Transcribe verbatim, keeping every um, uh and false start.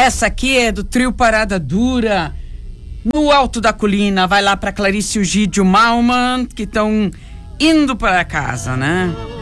Essa aqui é do trio Parada Dura, no Alto da Colina. Vai lá pra Clarice e o Gídio Malman, que estão indo para casa, né?